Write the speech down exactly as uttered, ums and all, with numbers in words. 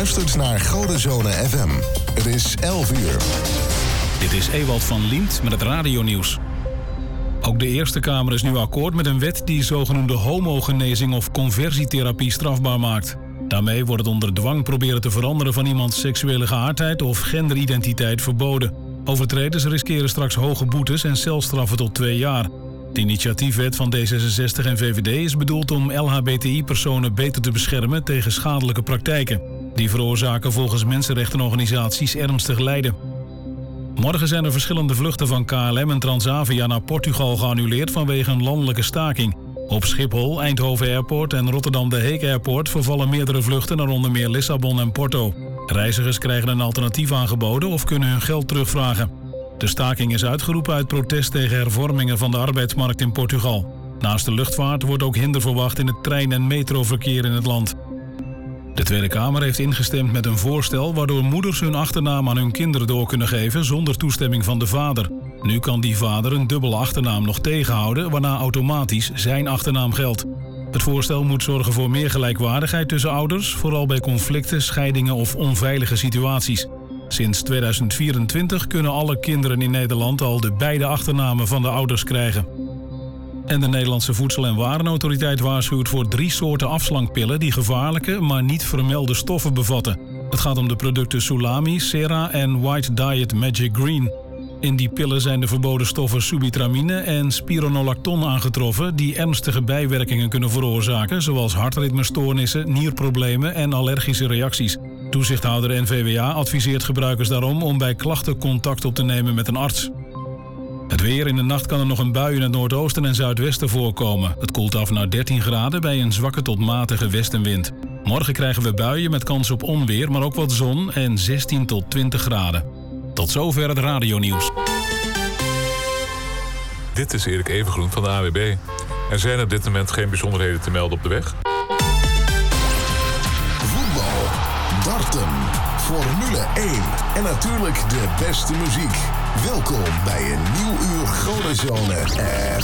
luistert naar Godenzone F M. Het is elf uur. Dit is Ewald van Liemt met het radionieuws. Ook de Eerste Kamer is nu akkoord met een wet die zogenoemde homogenezing of conversietherapie strafbaar maakt. Daarmee wordt het onder dwang proberen te veranderen van iemands seksuele geaardheid of genderidentiteit verboden. Overtreders riskeren straks hoge boetes en celstraffen tot twee jaar. De initiatiefwet van D zesenzestig en V V D is bedoeld om L H B T I-personen beter te beschermen tegen schadelijke praktijken. Die veroorzaken volgens mensenrechtenorganisaties ernstig lijden. Morgen zijn er verschillende vluchten van K L M en Transavia naar Portugal geannuleerd vanwege een landelijke staking. Op Schiphol, Eindhoven Airport en Rotterdam De Heek Airport vervallen meerdere vluchten naar onder meer Lissabon en Porto. Reizigers krijgen een alternatief aangeboden of kunnen hun geld terugvragen. De staking is uitgeroepen uit protest tegen hervormingen van de arbeidsmarkt in Portugal. Naast de luchtvaart wordt ook hinder verwacht in het trein- en metroverkeer in het land. De Tweede Kamer heeft ingestemd met een voorstel waardoor moeders hun achternaam aan hun kinderen door kunnen geven zonder toestemming van de vader. Nu kan die vader een dubbele achternaam nog tegenhouden, waarna automatisch zijn achternaam geldt. Het voorstel moet zorgen voor meer gelijkwaardigheid tussen ouders, vooral bij conflicten, scheidingen of onveilige situaties. Sinds tweeduizend vierentwintig kunnen alle kinderen in Nederland al de beide achternamen van de ouders krijgen. En de Nederlandse Voedsel- en Warenautoriteit waarschuwt voor drie soorten afslankpillen die gevaarlijke, maar niet vermelde stoffen bevatten. Het gaat om de producten Sulami, Sera en White Diet Magic Green. In die pillen zijn de verboden stoffen subitramine en spironolacton aangetroffen die ernstige bijwerkingen kunnen veroorzaken, zoals hartritmestoornissen, nierproblemen en allergische reacties. Toezichthouder N V W A adviseert gebruikers daarom om bij klachten contact op te nemen met een arts. Het weer. In de nacht kan er nog een bui in het noordoosten en zuidwesten voorkomen. Het koelt af naar dertien graden bij een zwakke tot matige westenwind. Morgen krijgen we buien met kans op onweer, maar ook wat zon en zestien tot twintig graden. Tot zover het radionieuws. Dit is Erik Evengroen van de A W B. Er zijn op dit moment geen bijzonderheden te melden op de weg. Voetbal, darten, Formule één en natuurlijk de beste muziek. Welkom bij een nieuw uur Godenzone F